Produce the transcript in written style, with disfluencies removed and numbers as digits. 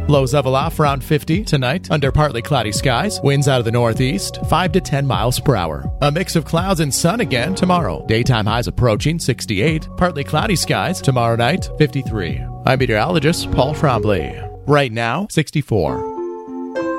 Lows level off around 50 tonight under partly cloudy skies. Winds out of the northeast, 5 to 10 miles per hour. A mix of clouds and sun again tomorrow. Daytime highs approaching 68. Partly cloudy skies tomorrow night, 53. I'm meteorologist Paul Trombley. Right now, 64.